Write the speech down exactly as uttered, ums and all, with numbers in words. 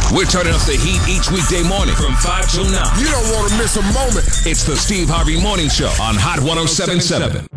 We're turning up the heat each weekday morning from five till nine. You don't want to miss a moment. It's the Steve Harvey Morning Show on Hot one oh seven point seven.